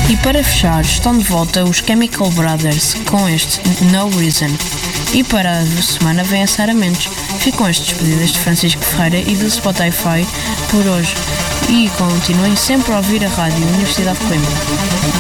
E para fechar, estão de volta os Chemical Brothers com este No Reason. E para a semana vem a Sara Mendes. Ficam as despedidas de Francisco Ferreira e do Spotify por hoje. E continuem sempre a ouvir a Rádio Universidade de Coimbra.